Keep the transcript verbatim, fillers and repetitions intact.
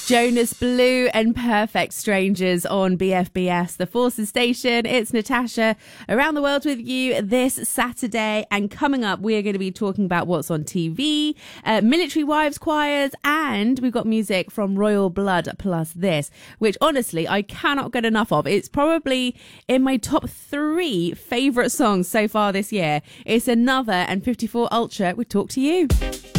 Jonas Blue and Perfect Strangers on B F B S, the Forces Station. It's Natasha around the world with you this Saturday. And coming up, we're going to be talking about what's on T V, uh, military wives choirs, and we've got music from Royal Blood plus this, which honestly, I cannot get enough of. It's probably in my top three favourite songs so far this year. It's Another and fifty-four Ultra with Talk to You.